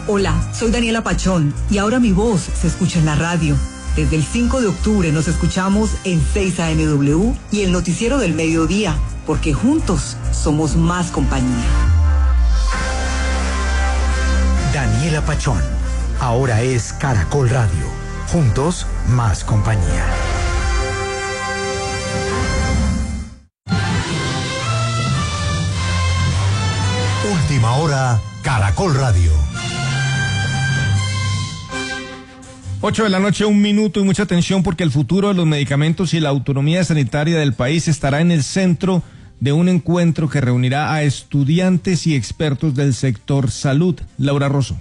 Hola, soy Daniela Pachón y ahora mi voz se escucha en la radio. Desde el 5 de octubre nos escuchamos en 6 AMW y el noticiero del mediodía, porque juntos somos más compañía. Daniela Pachón, ahora es Caracol Radio. Juntos, más compañía. Última hora, Caracol Radio. 8 de la noche, 1 minuto, y mucha atención porque el futuro de los medicamentos y la autonomía sanitaria del país estará en el centro de un encuentro que reunirá a estudiantes y expertos del sector salud. Laura Rosso.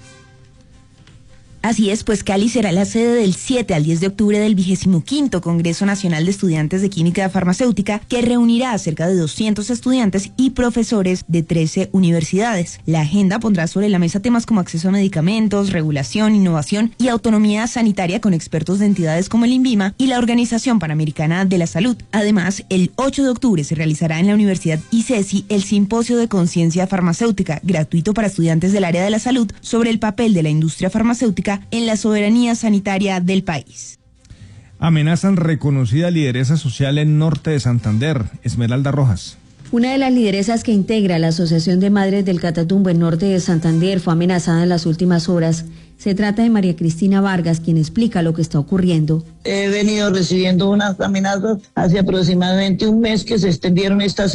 Así es, pues Cali será la sede del 7 al 10 de octubre del 25º Congreso Nacional de Estudiantes de Química Farmacéutica, que reunirá a cerca de 200 estudiantes y profesores de 13 universidades. La agenda pondrá sobre la mesa temas como acceso a medicamentos, regulación, innovación y autonomía sanitaria con expertos de entidades como el INVIMA y la Organización Panamericana de la Salud. Además, el 8 de octubre se realizará en la Universidad ICESI el Simposio de Conciencia Farmacéutica, gratuito para estudiantes del área de la salud, sobre el papel de la industria farmacéutica en la soberanía sanitaria del país. Amenazan reconocida lideresa social en Norte de Santander. Esmeralda Rojas. Una de las lideresas que integra la Asociación de Madres del Catatumbo en Norte de Santander fue amenazada en las últimas horas. Se trata de María Cristina Vargas, quien explica lo que está ocurriendo. He venido recibiendo unas amenazas hace aproximadamente un mes que se extendieron esta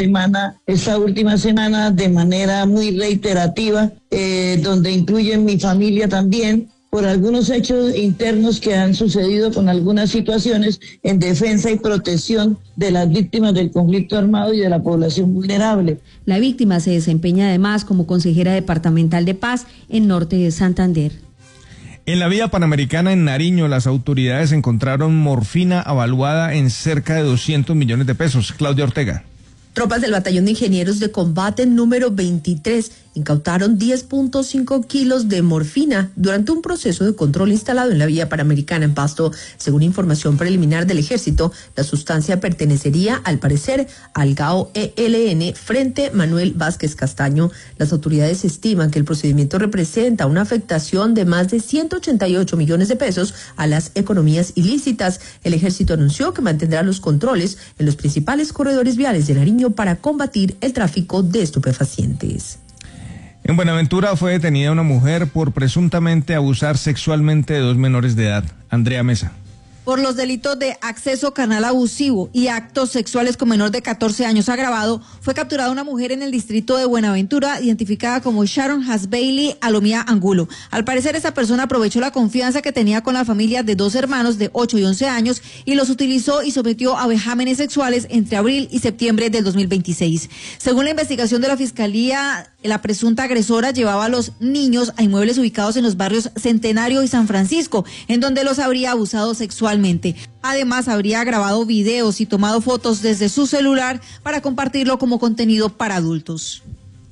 última semana, de manera muy reiterativa, donde incluyen mi familia también, por algunos hechos internos que han sucedido con algunas situaciones en defensa y protección de las víctimas del conflicto armado y de la población vulnerable. La víctima se desempeña además como consejera departamental de paz en Norte de Santander. En la vía panamericana en Nariño, las autoridades encontraron morfina avaluada en cerca de 200 millones de pesos. Claudia Ortega. Tropas del Batallón de Ingenieros de Combate número 23 incautaron 10.5 kilos de morfina durante un proceso de control instalado en la vía panamericana en Pasto. Según información preliminar del Ejército, la sustancia pertenecería, al parecer, al GAO ELN Frente Manuel Vázquez Castaño. Las autoridades estiman que el procedimiento representa una afectación de más de 188 millones de pesos a las economías ilícitas. El Ejército anunció que mantendrá los controles en los principales corredores viales de Nariño para combatir el tráfico de estupefacientes. En Buenaventura fue detenida una mujer por presuntamente abusar sexualmente de 2 menores de edad. Andrea Mesa. Por los delitos de acceso carnal abusivo y actos sexuales con menor de 14 años agravado, fue capturada una mujer en el distrito de Buenaventura, identificada como Sharon Hasbailey Alomía Angulo. Al parecer, esa persona aprovechó la confianza que tenía con la familia de 2 hermanos de 8 y 11 años y los utilizó y sometió a vejámenes sexuales entre abril y septiembre del 2026. Según la investigación de la Fiscalía, la presunta agresora llevaba a los niños a inmuebles ubicados en los barrios Centenario y San Francisco, en donde los habría abusado sexualmente. Además, habría grabado videos y tomado fotos desde su celular para compartirlo como contenido para adultos.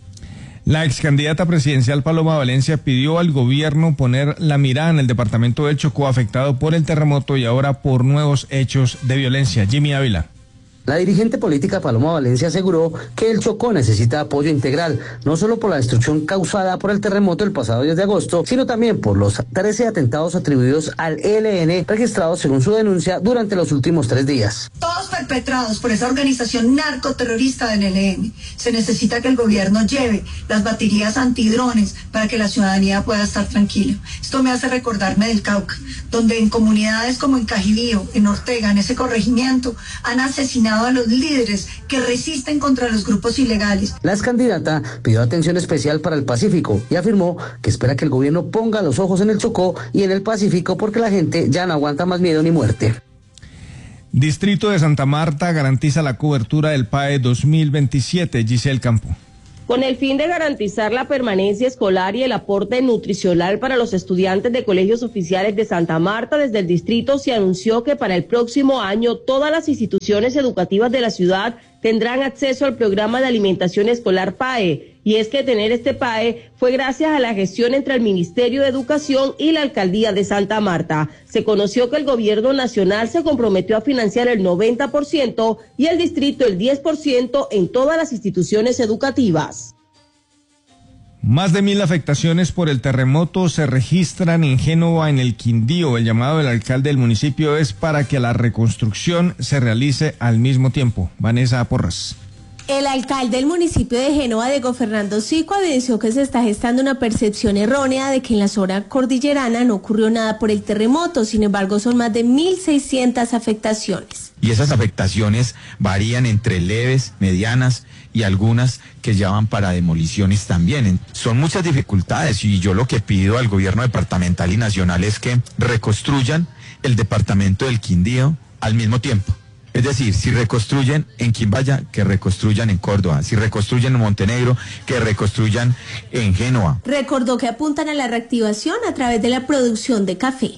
La ex candidata presidencial Paloma Valencia pidió al gobierno poner la mirada en el departamento del Chocó, afectado por el terremoto y ahora por nuevos hechos de violencia. Jimmy Ávila. La dirigente política Paloma Valencia aseguró que el Chocó necesita apoyo integral, no solo por la destrucción causada por el terremoto el pasado 10 de agosto, sino también por los 13 atentados atribuidos al ELN registrados según su denuncia durante los últimos 3 días. Todos perpetrados por esa organización narcoterrorista del ELN. Se necesita que el gobierno lleve las baterías antidrones para que la ciudadanía pueda estar tranquila. Esto me hace recordarme del Cauca, donde en comunidades como en Cajibío, en Ortega, en ese corregimiento, han asesinado a los líderes que resisten contra los grupos ilegales. La ex candidata pidió atención especial para el Pacífico y afirmó que espera que el gobierno ponga los ojos en el Chocó y en el Pacífico porque la gente ya no aguanta más miedo ni muerte. Distrito de Santa Marta garantiza la cobertura del PAE 2027. Giselle Campo. Con el fin de garantizar la permanencia escolar y el aporte nutricional para los estudiantes de colegios oficiales de Santa Marta, desde el distrito se anunció que para el próximo año todas las instituciones educativas de la ciudad tendrán acceso al programa de alimentación escolar PAE. Y es que tener este PAE fue gracias a la gestión entre el Ministerio de Educación y la Alcaldía de Santa Marta. Se conoció que el gobierno nacional se comprometió a financiar el 90% y el distrito el 10% en todas las instituciones educativas. Más de 1.000 afectaciones por el terremoto se registran en Génova, en el Quindío. El llamado del alcalde del municipio es para que la reconstrucción se realice al mismo tiempo. Vanessa Porras. El alcalde del municipio de Génova, Diego Fernando Zico, evidenció que se está gestando una percepción errónea de que en la zona cordillerana no ocurrió nada por el terremoto. Sin embargo, son más de 1.600 afectaciones. Y esas afectaciones varían entre leves, medianas y algunas que ya van para demoliciones también. Son muchas dificultades y yo lo que pido al gobierno departamental y nacional es que reconstruyan el departamento del Quindío al mismo tiempo. Es decir, si reconstruyen en Quimbaya, que reconstruyan en Córdoba. Si reconstruyen en Montenegro, que reconstruyan en Génova. Recordó que apuntan a la reactivación a través de la producción de café.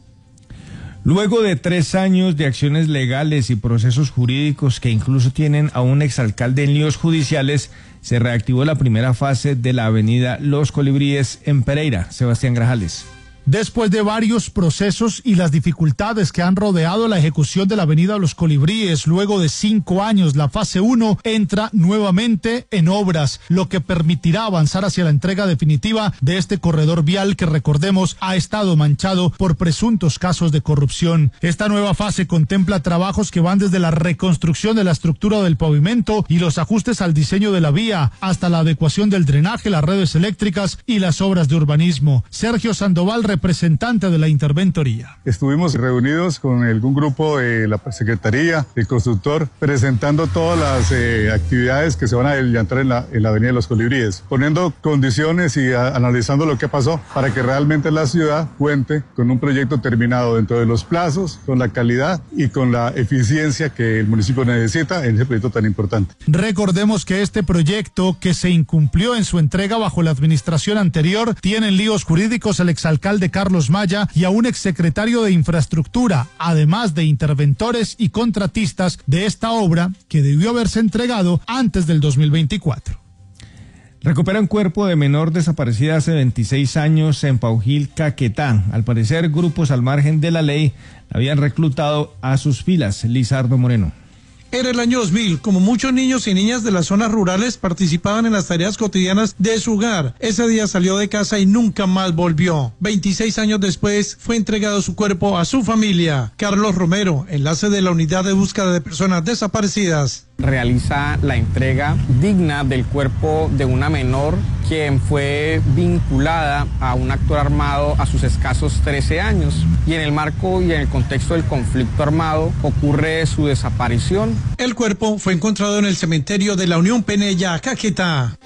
Luego de 3 años de acciones legales y procesos jurídicos que incluso tienen a un exalcalde en líos judiciales, se reactivó la primera fase de la avenida Los Colibríes en Pereira. Sebastián Grajales. Después de varios procesos y las dificultades que han rodeado la ejecución de la avenida Los Colibríes, luego de 5 años, la fase 1 entra nuevamente en obras, lo que permitirá avanzar hacia la entrega definitiva de este corredor vial que, recordemos, ha estado manchado por presuntos casos de corrupción. Esta nueva fase contempla trabajos que van desde la reconstrucción de la estructura del pavimento y los ajustes al diseño de la vía, hasta la adecuación del drenaje, las redes eléctricas y las obras de urbanismo. Sergio Sandoval, representante de la interventoría. Estuvimos reunidos con algún grupo de la Secretaría, el constructor, presentando todas las actividades que se van a adelantar en la avenida de Los Colibríes, poniendo condiciones y analizando lo que pasó para que realmente la ciudad cuente con un proyecto terminado dentro de los plazos, con la calidad y con la eficiencia que el municipio necesita en ese proyecto tan importante. Recordemos que este proyecto, que se incumplió en su entrega bajo la administración anterior, tiene en líos jurídicos al exalcalde Carlos Maya y a un exsecretario de Infraestructura, además de interventores y contratistas de esta obra que debió haberse entregado antes del 2024. Recuperan cuerpo de menor desaparecida hace 26 años en Paujil, Caquetá. Al parecer, grupos al margen de la ley habían reclutado a sus filas. Lizardo Moreno. Era el año 2000, como muchos niños y niñas de las zonas rurales participaban en las tareas cotidianas de su hogar. Ese día salió de casa y nunca más volvió. 26 años después fue entregado su cuerpo a su familia. Carlos Romero, enlace de la Unidad de Búsqueda de Personas Desaparecidas. Realiza la entrega digna del cuerpo de una menor quien fue vinculada a un actor armado a sus escasos 13 años. Y en el marco y en el contexto del conflicto armado ocurre su desaparición. El cuerpo fue encontrado en el cementerio de la Unión Penella, Caquetá.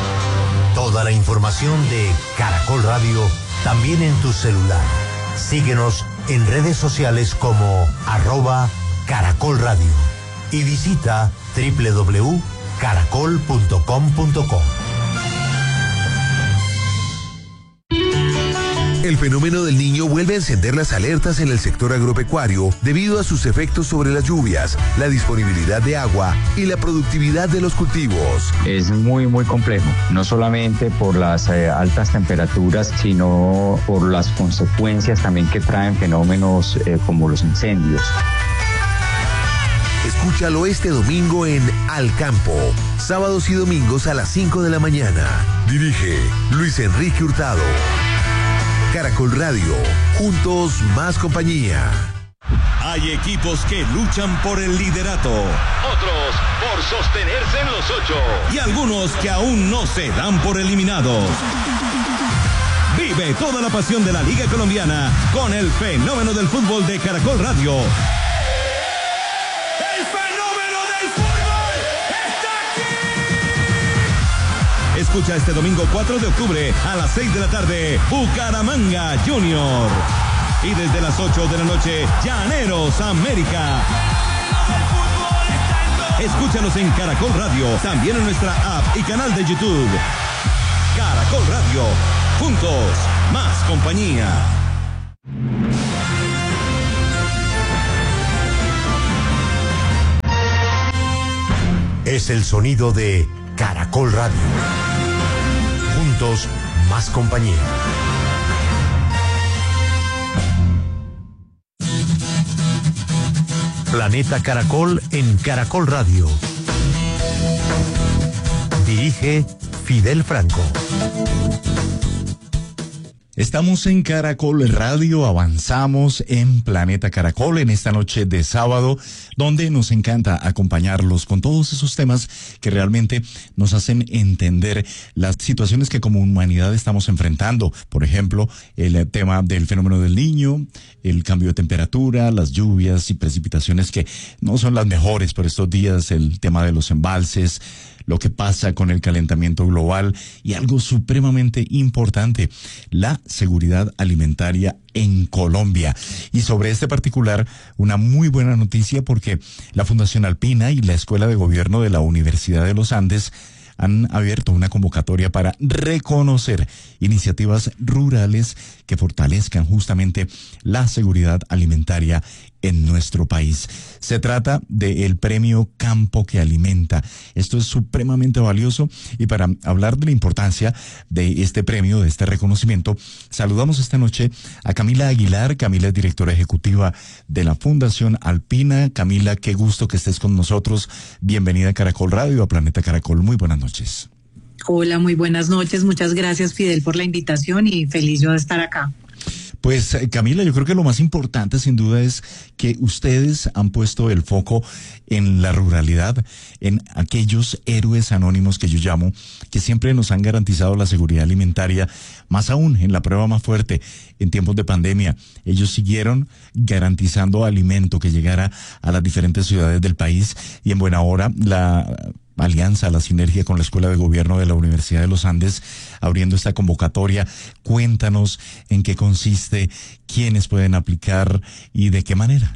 Toda la información de Caracol Radio también en tu celular. Síguenos en redes sociales como @Caracol Radio y visita www.caracol.com.co. El fenómeno del Niño vuelve a encender las alertas en el sector agropecuario debido a sus efectos sobre las lluvias, la disponibilidad de agua y la productividad de los cultivos. Es muy complejo, no solamente por las altas temperaturas, sino por las consecuencias también que traen fenómenos como los incendios. Escúchalo este domingo en Al Campo, sábados y domingos a las 5 de la mañana. Dirige Luis Enrique Hurtado. Caracol Radio, juntos más compañía. Hay equipos que luchan por el liderato, otros por sostenerse en los 8 y algunos que aún no se dan por eliminados. Vive toda la pasión de la Liga Colombiana con el fenómeno del fútbol de Caracol Radio. Escucha este domingo 4 de octubre a las 6 de la tarde, Bucaramanga Junior. Y desde las 8 de la noche, Llaneros América. Escúchanos en Caracol Radio, también en nuestra app y canal de YouTube. Caracol Radio, juntos, más compañía. Es el sonido de Caracol Radio. Juntos, más compañía. Planeta Caracol en Caracol Radio. Dirige Fidel Franco. Estamos en Caracol Radio, avanzamos en Planeta Caracol en esta noche de sábado, donde nos encanta acompañarlos con todos esos temas que realmente nos hacen entender las situaciones que como humanidad estamos enfrentando. Por ejemplo, el tema del fenómeno del Niño, el cambio de temperatura, las lluvias y precipitaciones que no son las mejores por estos días, el tema de los embalses, lo que pasa con el calentamiento global y algo supremamente importante, la seguridad alimentaria en Colombia. Y sobre este particular, una muy buena noticia porque la Fundación Alpina y la Escuela de Gobierno de la Universidad de los Andes han abierto una convocatoria para reconocer iniciativas rurales que fortalezcan justamente la seguridad alimentaria en nuestro país. Se trata del premio Campo que Alimenta. Esto es supremamente valioso y para hablar de la importancia de este premio, de este reconocimiento, saludamos esta noche a Camila Aguilar. Camila es directora ejecutiva de la Fundación Alpina. Camila, qué gusto que estés con nosotros. Bienvenida a Caracol Radio, a Planeta Caracol. Muy buenas noches. Hola, muy buenas noches. Muchas gracias, Fidel, por la invitación y feliz yo de estar acá. Pues Camila, yo creo que lo más importante sin duda es que ustedes han puesto el foco en la ruralidad, en aquellos héroes anónimos que yo llamo, que siempre nos han garantizado la seguridad alimentaria, más aún en la prueba más fuerte, en tiempos de pandemia. Ellos siguieron garantizando alimento que llegara a las diferentes ciudades del país y en buena hora la alianza, la sinergia con la Escuela de Gobierno de la Universidad de los Andes, abriendo esta convocatoria. Cuéntanos en qué consiste, quiénes pueden aplicar y de qué manera.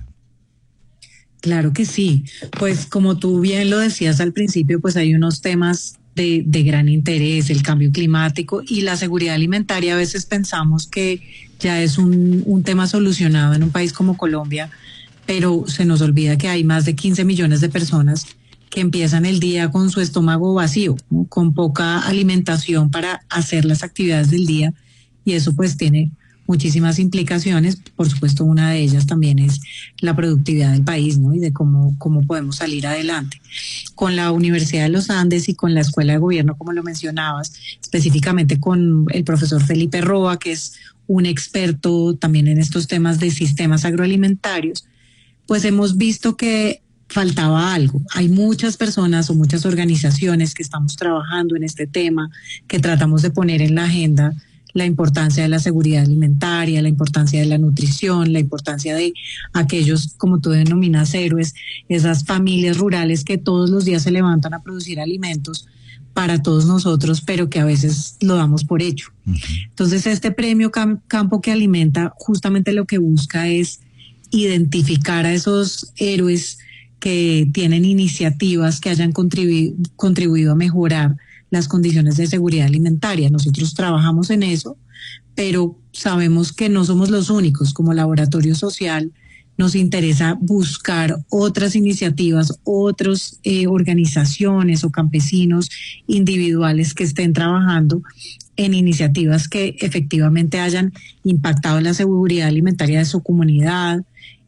Claro que sí. Pues como tú bien lo decías al principio, pues hay unos temas de gran interés, el cambio climático y la seguridad alimentaria. A veces pensamos que ya es un tema solucionado en un país como Colombia, pero se nos olvida que hay más de 15 millones de personas que empiezan el día con su estómago vacío, ¿no? Con poca alimentación para hacer las actividades del día, y eso pues tiene muchísimas implicaciones. Por supuesto, una de ellas también es la productividad del país, ¿no? Y de cómo podemos salir adelante. Con la Universidad de los Andes y con la Escuela de Gobierno, como lo mencionabas, específicamente con el profesor Felipe Roa, que es un experto también en estos temas de sistemas agroalimentarios, pues hemos visto que faltaba algo. Hay muchas personas o muchas organizaciones que estamos trabajando en este tema, que tratamos de poner en la agenda la importancia de la seguridad alimentaria, la importancia de la nutrición, la importancia de aquellos, como tú denominas, héroes, esas familias rurales que todos los días se levantan a producir alimentos para todos nosotros, pero que a veces lo damos por hecho. Entonces, este premio Campo que Alimenta justamente lo que busca es identificar a esos héroes que tienen iniciativas que hayan contribuido a mejorar las condiciones de seguridad alimentaria. Nosotros trabajamos en eso, pero sabemos que no somos los únicos. Como laboratorio social nos interesa buscar otras iniciativas, otras organizaciones o campesinos individuales que estén trabajando en iniciativas que efectivamente hayan impactado la seguridad alimentaria de su comunidad,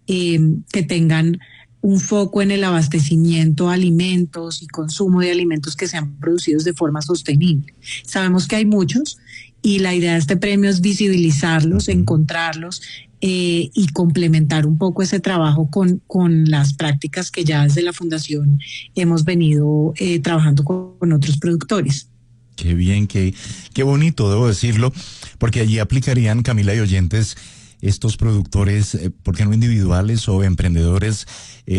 que tengan un foco en el abastecimiento de alimentos y consumo de alimentos que sean producidos de forma sostenible. Sabemos que hay muchos y la idea de este premio es visibilizarlos, encontrarlos y complementar un poco ese trabajo con las prácticas que ya desde la Fundación hemos venido trabajando con otros productores. Qué bien, qué bonito, debo decirlo, porque allí aplicarían, Camila y oyentes, estos productores, ¿por qué no individuales o emprendedores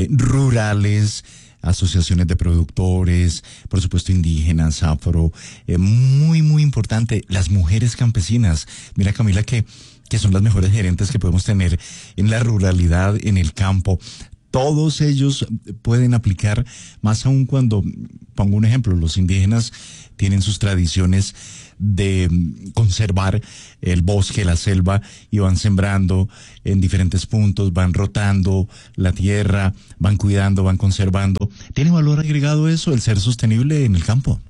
rurales, asociaciones de productores, por supuesto indígenas, afro, muy, muy importante, las mujeres campesinas? Mira, Camila, que son las mejores gerentes que podemos tener en la ruralidad, en el campo. Todos ellos pueden aplicar, más aún cuando, pongo un ejemplo, los indígenas tienen sus tradiciones de conservar el bosque, la selva, y van sembrando en diferentes puntos, van rotando la tierra, van cuidando, van conservando. ¿Tiene valor agregado eso, el ser sostenible en el campo?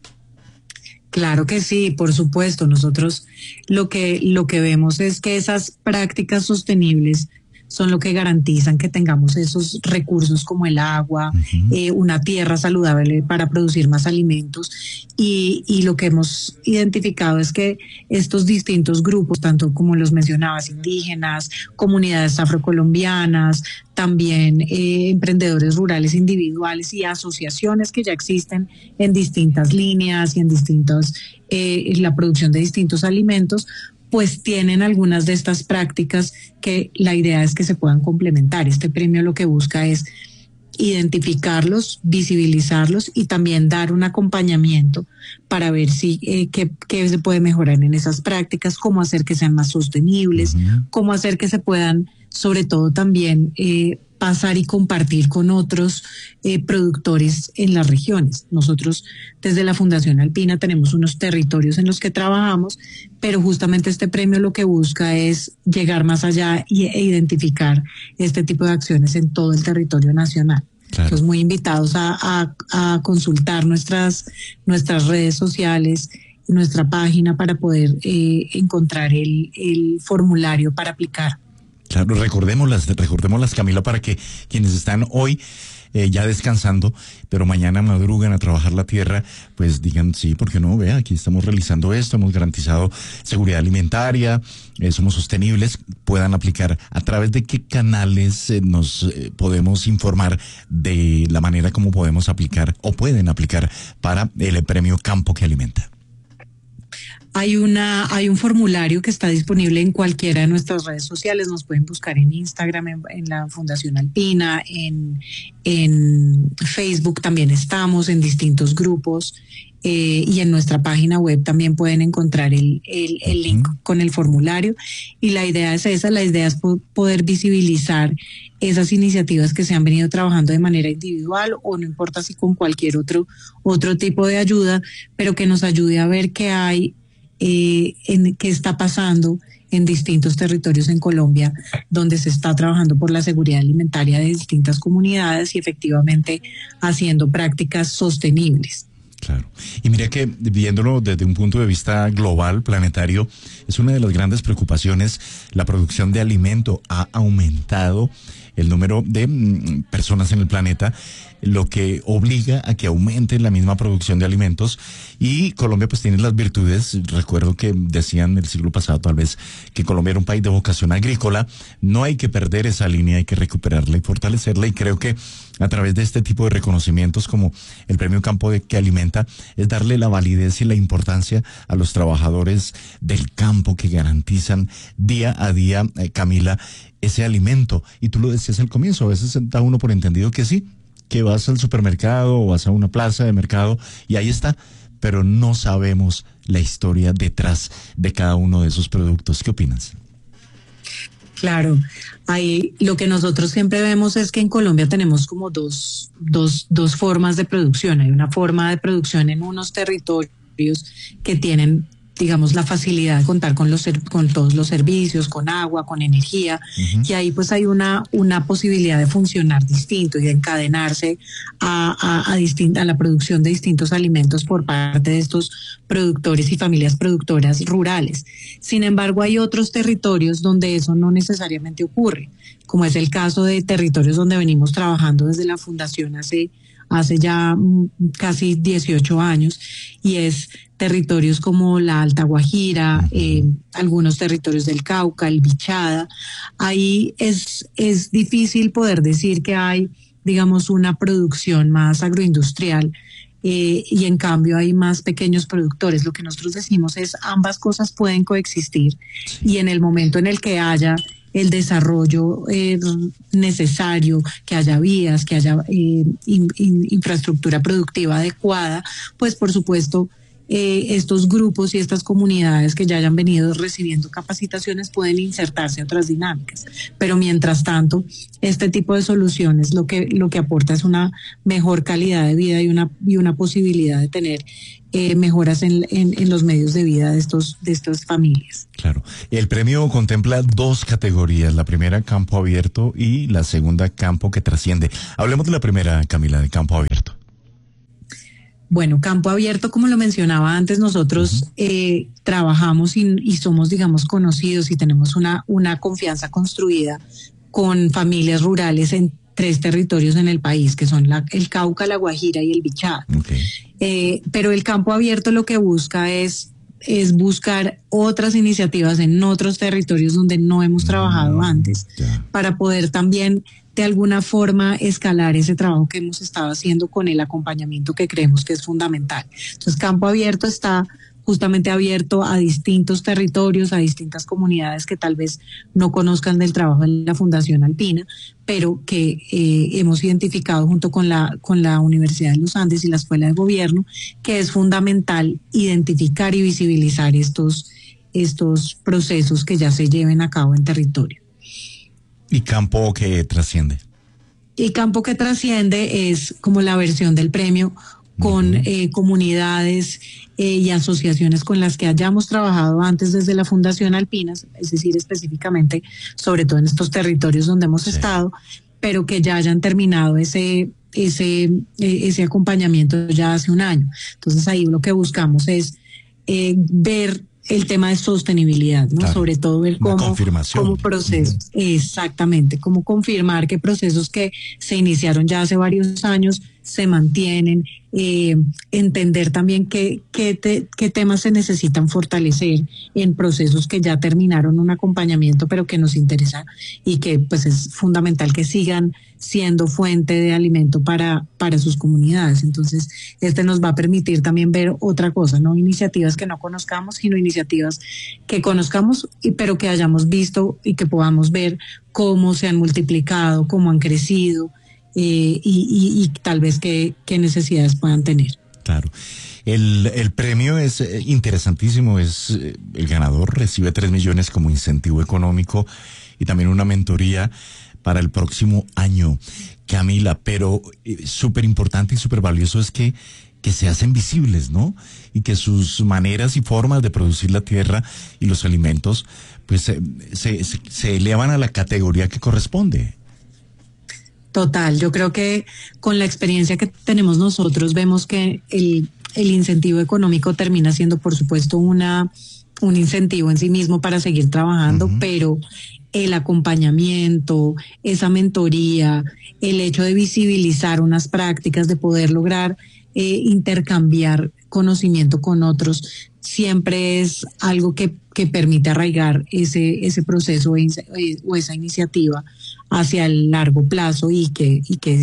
Claro que sí, por supuesto. Nosotros lo que vemos es que esas prácticas sostenibles son lo que garantizan que tengamos esos recursos como el agua, una tierra saludable para producir más alimentos. Y lo que hemos identificado es que estos distintos grupos, tanto como los mencionabas, indígenas, comunidades afrocolombianas, también emprendedores rurales individuales y asociaciones que ya existen en distintas líneas y en distintos, la producción de distintos alimentos, pues tienen algunas de estas prácticas que la idea es que se puedan complementar. Este premio lo que busca es identificarlos, visibilizarlos y también dar un acompañamiento para ver si qué se puede mejorar en esas prácticas, cómo hacer que sean más sostenibles, cómo hacer que se puedan, sobre todo también, pasar y compartir con otros productores en las regiones. Nosotros desde la Fundación Alpina tenemos unos territorios en los que trabajamos, pero justamente este premio lo que busca es llegar más allá e identificar este tipo de acciones en todo el territorio nacional. Claro. Entonces, muy invitados a consultar nuestras redes sociales, nuestra página para poder encontrar el formulario para aplicar. Claro, recordémoslas, Camila, para que quienes están hoy ya descansando, pero mañana madrugan a trabajar la tierra, pues digan, sí, ¿por qué no? Vea, aquí estamos realizando esto, hemos garantizado seguridad alimentaria, somos sostenibles, puedan aplicar. ¿A través de qué canales nos podemos informar de la manera como podemos aplicar o pueden aplicar para el premio Campo que Alimenta? Hay un formulario que está disponible en cualquiera de nuestras redes sociales. Nos pueden buscar en Instagram, en la Fundación Alpina, en Facebook también estamos, en distintos grupos, y en nuestra página web también pueden encontrar el link con el formulario. Y la idea es esa, la idea es poder visibilizar esas iniciativas que se han venido trabajando de manera individual o no importa si con cualquier otro tipo de ayuda, pero que nos ayude a ver qué hay, qué está pasando en distintos territorios en Colombia donde se está trabajando por la seguridad alimentaria de distintas comunidades y efectivamente haciendo prácticas sostenibles. Claro. Y mira que viéndolo desde un punto de vista global, planetario, es una de las grandes preocupaciones. La producción de alimento ha aumentado el número de personas en el planeta, lo que obliga a que aumente la misma producción de alimentos, y Colombia pues tiene las virtudes. Recuerdo que decían el siglo pasado tal vez que Colombia era un país de vocación agrícola. No hay que perder esa línea, hay que recuperarla y fortalecerla, y creo que a través de este tipo de reconocimientos como el Premio Campo que Alimenta es darle la validez y la importancia a los trabajadores del campo que garantizan día a día, Camila, ese alimento. Y tú lo decías al comienzo, a veces da uno por entendido que sí, que vas al supermercado o vas a una plaza de mercado y ahí está, pero no sabemos la historia detrás de cada uno de esos productos. ¿Qué opinas? Claro, ahí lo que nosotros siempre vemos es que en Colombia tenemos como dos formas de producción. Hay una forma de producción en unos territorios que tienen, digamos, la facilidad de contar con todos los servicios, con agua, con energía, y ahí pues hay una posibilidad de funcionar distinto y de encadenarse a la producción de distintos alimentos por parte de estos productores y familias productoras rurales. Sin embargo, hay otros territorios donde eso no necesariamente ocurre, como es el caso de territorios donde venimos trabajando desde la Fundación hace ya casi 18 años, y es territorios como la Alta Guajira, algunos territorios del Cauca, el Bichada. Ahí es difícil poder decir que hay, digamos, una producción más agroindustrial, y en cambio hay más pequeños productores. Lo que nosotros decimos es ambas cosas pueden coexistir, y en el momento en el que haya el desarrollo necesario, que haya vías, que haya infraestructura productiva adecuada, pues por supuesto estos grupos y estas comunidades que ya hayan venido recibiendo capacitaciones pueden insertarse a otras dinámicas. Pero mientras tanto, este tipo de soluciones lo que aporta es una mejor calidad de vida y una posibilidad de tener mejoras en los medios de vida de estas familias. Claro. El premio contempla dos categorías: la primera, campo abierto, y la segunda, campo que trasciende. Hablemos de la primera, Camila, de campo abierto. Bueno, campo abierto, como lo mencionaba antes, nosotros trabajamos y somos, digamos, conocidos y tenemos una confianza construida con familias rurales en 3 territorios en el país, que son el Cauca, la Guajira y el Bichada. Pero el campo abierto lo que busca es buscar otras iniciativas en otros territorios donde no hemos trabajado antes, para poder también de alguna forma escalar ese trabajo que hemos estado haciendo con el acompañamiento que creemos que es fundamental. Entonces, Campo Abierto está justamente abierto a distintos territorios, a distintas comunidades que tal vez no conozcan del trabajo de la Fundación Alpina, pero que hemos identificado junto con la Universidad de los Andes y la Escuela de Gobierno que es fundamental identificar y visibilizar estos procesos que ya se lleven a cabo en territorio. ¿Y Campo que trasciende? Y Campo que trasciende es como la versión del premio con comunidades y asociaciones con las que hayamos trabajado antes desde la Fundación Alpinas, es decir, específicamente, sobre todo en estos territorios donde hemos estado, pero que ya hayan terminado ese acompañamiento ya hace un año. Entonces ahí lo que buscamos es ver el tema de sostenibilidad, ¿no? Claro. Sobre todo ver cómo procesos, exactamente, cómo confirmar que procesos que se iniciaron ya hace varios años se mantienen, entender también qué temas se necesitan fortalecer en procesos que ya terminaron un acompañamiento pero que nos interesa y que pues es fundamental que sigan siendo fuente de alimento para sus comunidades. Entonces, nos va a permitir también ver otra cosa, no iniciativas que no conozcamos, sino iniciativas que conozcamos pero que hayamos visto y que podamos ver cómo se han multiplicado, cómo han crecido, y tal vez qué necesidades puedan tener. Claro. El premio es interesantísimo, el ganador recibe 3 millones como incentivo económico y también una mentoría para el próximo año, Camila, pero súper importante y súper valioso es que se hacen visibles, ¿no? Y que sus maneras y formas de producir la tierra y los alimentos, pues se elevan a la categoría que corresponde. Total, yo creo que con la experiencia que tenemos nosotros vemos que el incentivo económico termina siendo, por supuesto, un incentivo en sí mismo para seguir trabajando, pero el acompañamiento, esa mentoría, el hecho de visibilizar unas prácticas, de poder lograr intercambiar conocimiento con otros, siempre es algo que permite arraigar ese proceso o esa iniciativa hacia el largo plazo y que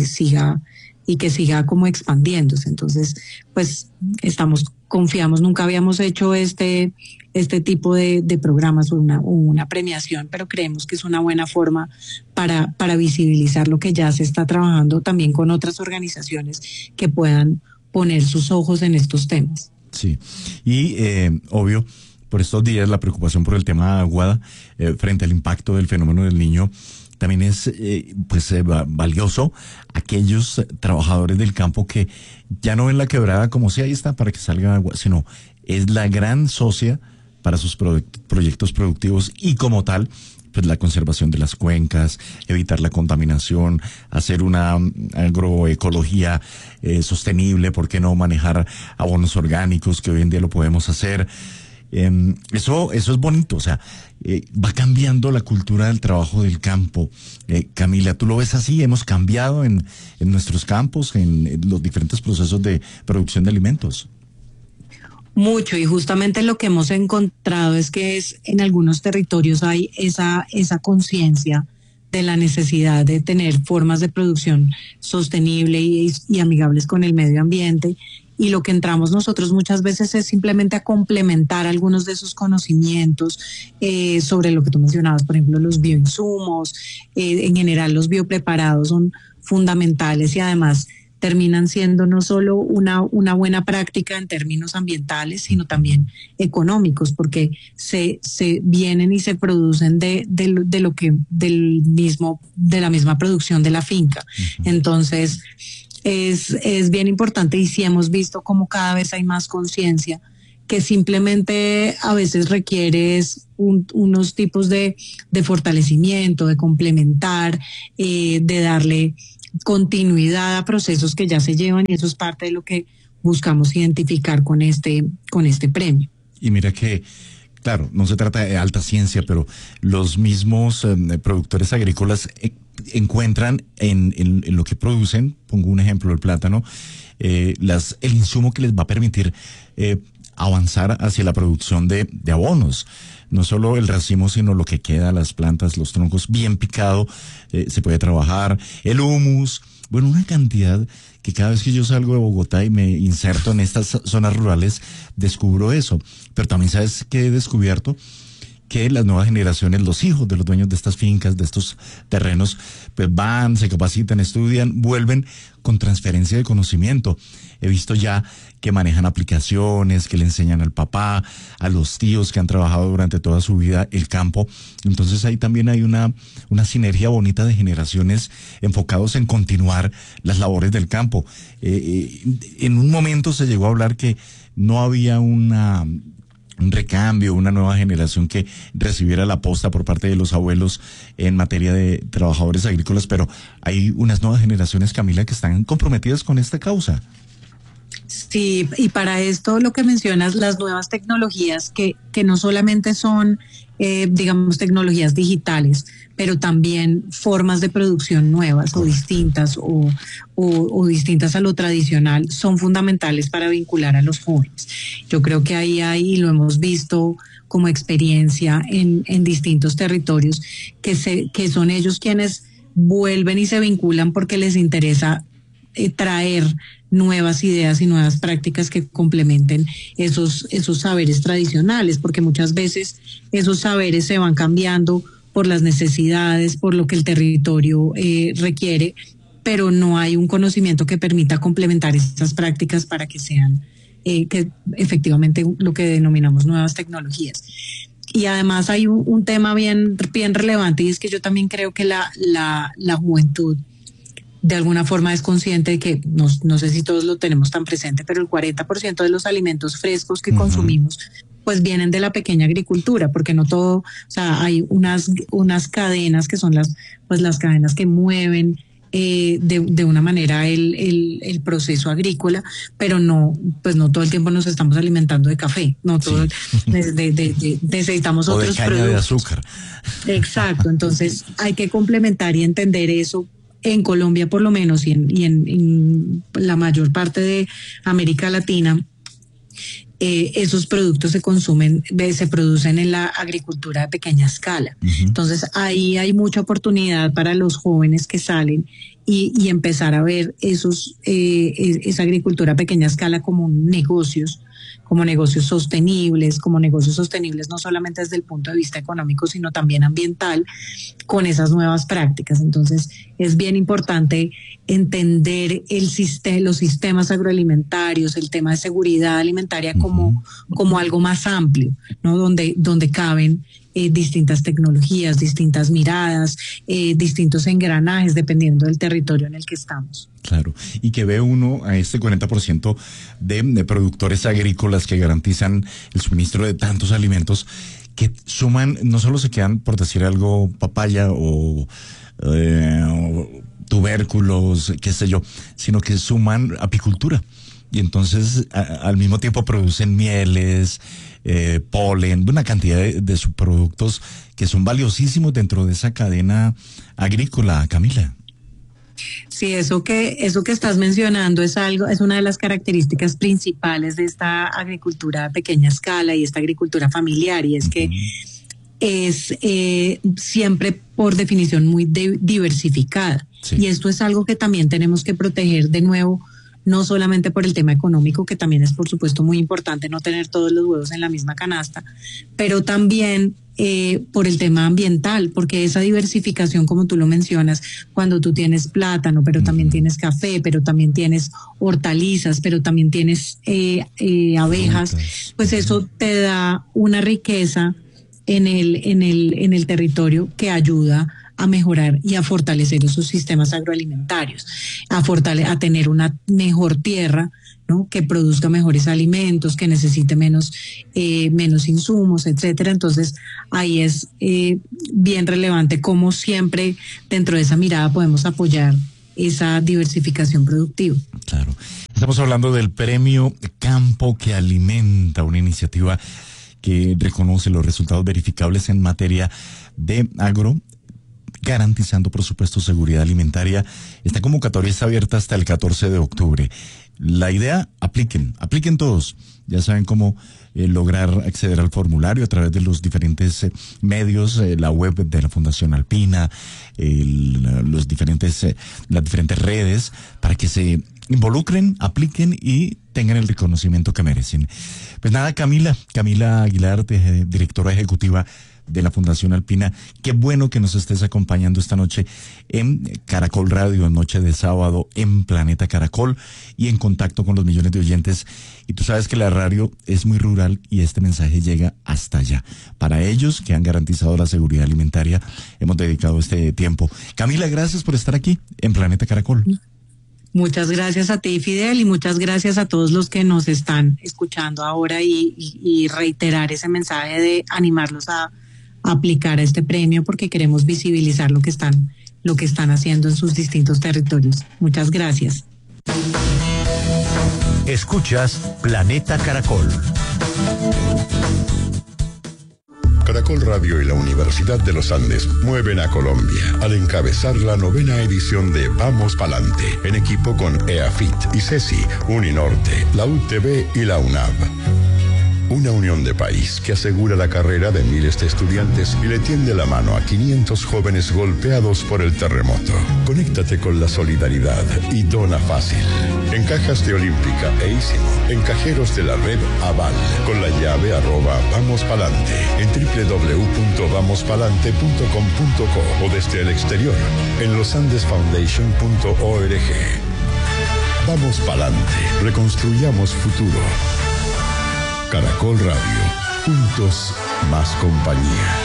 siga como expandiéndose. Entonces, pues confiamos, nunca habíamos hecho este tipo de programas o una premiación, pero creemos que es una buena forma para visibilizar lo que ya se está trabajando también con otras organizaciones que puedan poner sus ojos en estos temas. Sí, y obvio, por estos días la preocupación por el tema Aguada frente al impacto del fenómeno del Niño también es valioso aquellos trabajadores del campo que ya no ven la quebrada como si ahí está para que salga agua, sino es la gran socia para sus proyectos productivos y como tal, pues la conservación de las cuencas, evitar la contaminación, hacer una agroecología sostenible, ¿por qué no manejar abonos orgánicos que hoy en día lo podemos hacer? Eso es bonito, o sea, va cambiando la cultura del trabajo del campo. Camila, ¿tú lo ves así? ¿Hemos cambiado en nuestros campos, en los diferentes procesos de producción de alimentos? Mucho, y justamente lo que hemos encontrado es que en algunos territorios hay esa conciencia de la necesidad de tener formas de producción sostenible y amigables con el medio ambiente. Y lo que entramos nosotros muchas veces es simplemente a complementar algunos de esos conocimientos sobre lo que tú mencionabas, por ejemplo, los bioinsumos, en general los biopreparados son fundamentales y además terminan siendo no solo una buena práctica en términos ambientales, sino también económicos, porque se vienen y se producen de la misma producción de la finca. Entonces, es bien importante y sí hemos visto como cada vez hay más conciencia que simplemente a veces requiere unos tipos de fortalecimiento, de complementar, de darle continuidad a procesos que ya se llevan y eso es parte de lo que buscamos identificar con este premio. Y mira que Claro, no se trata de alta ciencia, pero los mismos productores agrícolas encuentran en lo que producen, pongo un ejemplo, el plátano, el insumo que les va a permitir avanzar hacia la producción de abonos. No solo el racimo, sino lo que queda, las plantas, los troncos bien picado, se puede trabajar, el humus, bueno, una cantidad que cada vez que yo salgo de Bogotá y me inserto en estas zonas rurales, descubro eso. Pero también sabes que he descubierto que las nuevas generaciones, los hijos de los dueños de estas fincas, de estos terrenos, pues van, se capacitan, estudian, vuelven con transferencia de conocimiento. He visto ya que manejan aplicaciones, que le enseñan al papá, a los tíos que han trabajado durante toda su vida el campo. Entonces ahí también hay una sinergia bonita de generaciones enfocados en continuar las labores del campo. En un momento se llegó a hablar que no había un recambio, una nueva generación que recibiera la posta por parte de los abuelos en materia de trabajadores agrícolas, pero hay unas nuevas generaciones, Camila, que están comprometidas con esta causa. Sí, y para esto lo que mencionas, las nuevas tecnologías que no solamente son, digamos, tecnologías digitales, pero también formas de producción nuevas o distintas o distintas a lo tradicional, son fundamentales para vincular a los jóvenes. Yo creo que ahí hay, y lo hemos visto como experiencia en distintos territorios, que son ellos quienes vuelven y se vinculan porque les interesa traer nuevas ideas y nuevas prácticas que complementen esos saberes tradicionales, porque muchas veces esos saberes se van cambiando por las necesidades, por lo que el territorio requiere, pero no hay un conocimiento que permita complementar estas prácticas para que sean que efectivamente lo que denominamos nuevas tecnologías. Y además hay un tema bien relevante, y es que yo también creo que la juventud de alguna forma es consciente de que, no sé si todos lo tenemos tan presente, pero el 40% de los alimentos frescos que consumimos pues vienen de la pequeña agricultura, porque no todo, o sea, hay unas cadenas que son las cadenas que mueven de una manera el proceso agrícola, pero no todo el tiempo nos estamos alimentando de café, no todo, necesitamos otros productos. O de caña de azúcar. Exacto, entonces hay que complementar y entender eso. En Colombia, por lo menos, y en la mayor parte de América Latina, esos productos se producen en la agricultura de pequeña escala. Entonces, ahí hay mucha oportunidad para los jóvenes que salen y empezar a ver esa agricultura a pequeña escala como negocios sostenibles, no solamente desde el punto de vista económico, sino también ambiental, con esas nuevas prácticas. Entonces, es bien importante entender los sistemas agroalimentarios, el tema de seguridad alimentaria como algo más amplio, ¿no? Donde caben distintas tecnologías, distintas miradas, distintos engranajes, dependiendo del territorio en el que estamos. Claro, y que ve uno a este 40% de productores agrícolas que garantizan el suministro de tantos alimentos, que suman, no solo se quedan, por decir algo, papaya o tubérculos, qué sé yo, sino que suman apicultura. Y entonces al mismo tiempo producen mieles, polen, una cantidad de subproductos que son valiosísimos dentro de esa cadena agrícola, Camila. Sí, eso que estás mencionando es una de las características principales de esta agricultura a pequeña escala y esta agricultura familiar, y es que es siempre por definición muy diversificada. Sí. Y esto es algo que también tenemos que proteger, de nuevo, no solamente por el tema económico, que también es por supuesto muy importante no tener todos los huevos en la misma canasta, pero también por el tema ambiental, porque esa diversificación, como tú lo mencionas, cuando tú tienes plátano, pero también tienes café, pero también tienes hortalizas, pero también tienes abejas, pues eso te da una riqueza en el territorio que ayuda a mejorar y a fortalecer esos sistemas agroalimentarios, a tener una mejor tierra, ¿no? Que produzca mejores alimentos, que necesite menos insumos, etcétera. Entonces, ahí es bien relevante cómo siempre dentro de esa mirada podemos apoyar esa diversificación productiva. Claro. Estamos hablando del Premio Campo que Alimenta, una iniciativa que reconoce los resultados verificables en materia de agro, garantizando, por supuesto, seguridad alimentaria. Esta convocatoria está abierta hasta el 14 de octubre. La idea, apliquen todos. Ya saben cómo lograr acceder al formulario a través de los diferentes medios, la web de la Fundación Alpina, las diferentes redes, para que se involucren, apliquen y tengan el reconocimiento que merecen. Pues nada, Camila Aguilar, directora ejecutiva de la Fundación Alpina, qué bueno que nos estés acompañando esta noche en Caracol Radio, noche de sábado en Planeta Caracol y en contacto con los millones de oyentes. Y tú sabes que la radio es muy rural y este mensaje llega hasta allá. Para ellos que han garantizado la seguridad alimentaria, hemos dedicado este tiempo. Camila, gracias por estar aquí en Planeta Caracol. Muchas gracias a ti, Fidel, y muchas gracias a todos los que nos están escuchando ahora y reiterar ese mensaje de animarlos a aplicar a este premio porque queremos visibilizar lo que están haciendo en sus distintos territorios. Muchas gracias. Escuchas Planeta Caracol. Caracol Radio y la Universidad de los Andes mueven a Colombia al encabezar la 9ª edición de Vamos Palante, en equipo con EAFIT, ICESI, Uninorte, la UTB y la UNAV. Una unión de país que asegura la carrera de miles de estudiantes y le tiende la mano a 500 jóvenes golpeados por el terremoto. Conéctate con la solidaridad y dona fácil. En cajas de Olímpica e Ísimo, en cajeros de la red Aval, con la llave @vamospalante, en www.vamospalante.com.co o desde el exterior, en losandesfoundation.org. Vamos Palante, reconstruyamos futuro. Caracol Radio, juntos más compañía.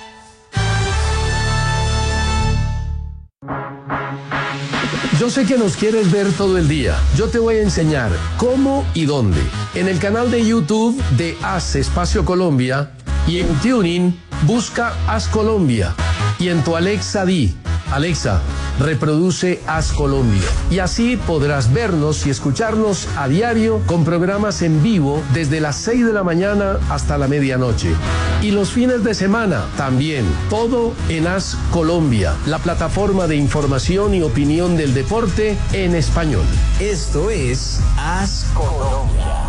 Yo sé que nos quieres ver todo el día. Yo te voy a enseñar cómo y dónde. En el canal de YouTube de Haz Espacio Colombia y en TuneIn busca Haz Colombia. Y en tu Alexa di: Alexa, reproduce Haz Colombia. Y así podrás vernos y escucharnos a diario con programas en vivo desde las 6 de la mañana hasta la medianoche. Y los fines de semana también. Todo en Haz Colombia, la plataforma de información y opinión del deporte en español. Esto es Haz Colombia.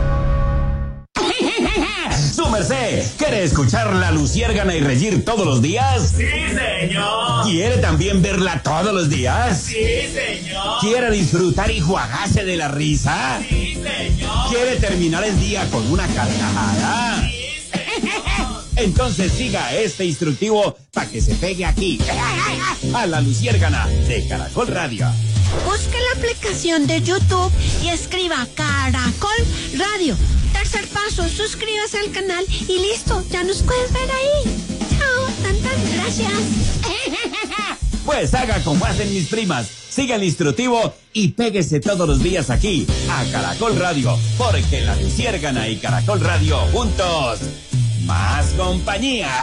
¡Su merced! ¿Quiere escuchar La Luciérgana y reír todos los días? ¡Sí, señor! ¿Quiere también verla todos los días? ¡Sí, señor! ¿Quiere disfrutar y juagarse de la risa? ¡Sí, señor! ¿Quiere terminar el día con una carcajada? ¡Sí, señor! Entonces siga este instructivo para que se pegue aquí, a La Luciérgana de Caracol Radio. Busque la aplicación de YouTube y escriba Caracol Radio. Tercer paso, suscríbase al canal y listo, ya nos puedes ver ahí. Chao, tantas gracias. Pues haga como hacen mis primas, siga el instructivo y péguese todos los días aquí, a Caracol Radio, porque La Luciérgana y Caracol Radio juntos, más compañía.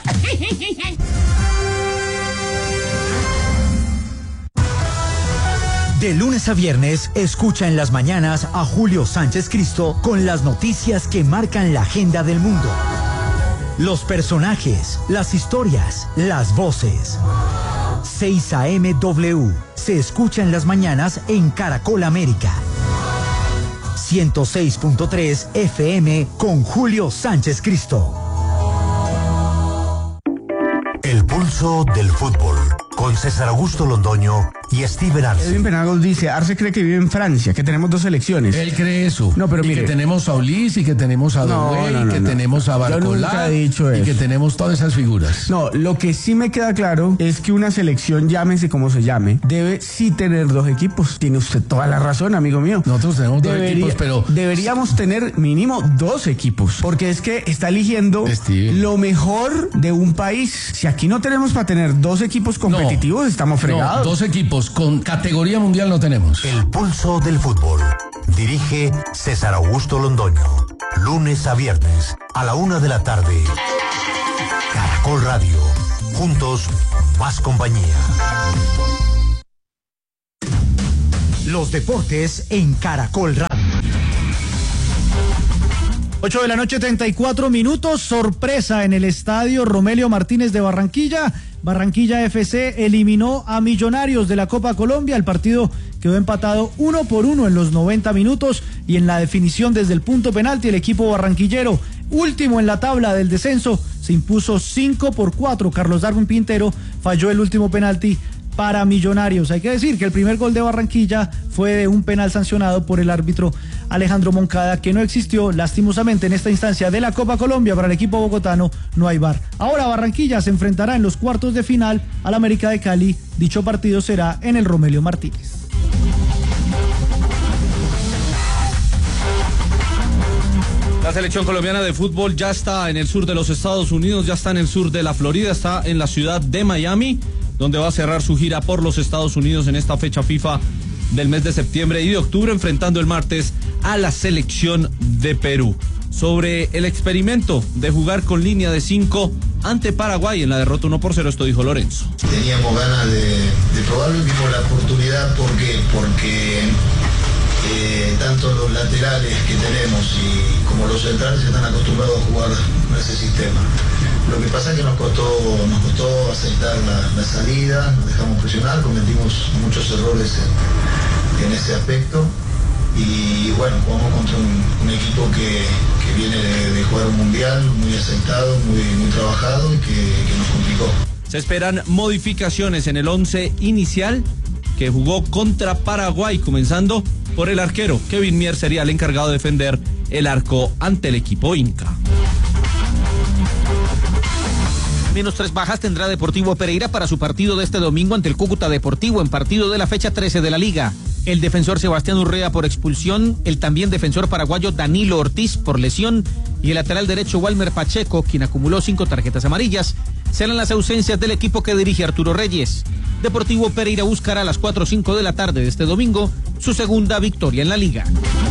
De lunes a viernes, escucha en las mañanas a Julio Sánchez Cristo con las noticias que marcan la agenda del mundo. Los personajes, las historias, las voces. 6 AM W se escucha en las mañanas en Caracol América. 106.3 FM con Julio Sánchez Cristo. El pulso del fútbol con César Augusto Londoño y Steven Arce. Edwin Penagos dice: Arce cree que vive en Francia, que tenemos dos selecciones. Él cree eso. No, pero y mire, que tenemos a Ulis, y que tenemos a Doué, y que tenemos a Barcolá. Yo nunca he dicho eso. Y que tenemos todas esas figuras. No, lo que sí me queda claro es que una selección, llámese como se llame, debe sí tener dos equipos. Tiene usted toda la razón, amigo mío. Nosotros tenemos dos equipos, pero deberíamos tener mínimo dos equipos, porque es que está eligiendo lo mejor de un país. Si aquí no tenemos para tener dos equipos competitivos, estamos fregados. No, dos equipos con categoría mundial no tenemos. El pulso del fútbol. Dirige César Augusto Londoño. Lunes a viernes a la 1 de la tarde. Caracol Radio. Juntos, más compañía. Los deportes en Caracol Radio. 8 de la noche, 34 minutos. Sorpresa en el estadio Romelio Martínez de Barranquilla. Barranquilla FC eliminó a Millonarios de la Copa Colombia. El partido quedó empatado 1-1 en los 90 minutos y en la definición desde el punto penalti el equipo barranquillero, último en la tabla del descenso, se impuso 5-4. Carlos Darwin Pintero falló el último penalti para Millonarios. Hay que decir que el primer gol de Barranquilla fue de un penal sancionado por el árbitro Alejandro Moncada, que no existió lastimosamente en esta instancia de la Copa Colombia. Para el equipo bogotano no hay VAR. Ahora Barranquilla se enfrentará en los cuartos de final al América de Cali. Dicho partido será en el Romelio Martínez. La selección colombiana de fútbol ya está en el sur de los Estados Unidos, ya está en el sur de la Florida, está en la ciudad de Miami, donde va a cerrar su gira por los Estados Unidos en esta fecha FIFA del mes de septiembre y de octubre, enfrentando el martes a la selección de Perú. Sobre el experimento de jugar con línea de 5 ante Paraguay en la derrota 1-0, esto dijo Lorenzo. Teníamos ganas de probarlo y vimos la oportunidad porque tanto los laterales que tenemos y como los centrales están acostumbrados a jugar con ese sistema. Lo que pasa es que nos costó aceptar la salida, nos dejamos presionar, cometimos muchos errores en ese aspecto y bueno, jugamos contra un equipo que viene de jugar un mundial muy aceptado, muy trabajado y que nos complicó. Se esperan modificaciones en el 11 inicial que jugó contra Paraguay, comenzando por el arquero. Kevin Mier sería el encargado de defender el arco ante el equipo inca. -3 bajas tendrá Deportivo Pereira para su partido de este domingo ante el Cúcuta Deportivo en partido de la fecha 13 de la Liga. El defensor Sebastián Urrea por expulsión, el también defensor paraguayo Danilo Ortiz por lesión y el lateral derecho Walmer Pacheco, quien acumuló 5 tarjetas amarillas, serán las ausencias del equipo que dirige Arturo Reyes. Deportivo Pereira buscará a las 4 o 5 de la tarde de este domingo su segunda victoria en la Liga.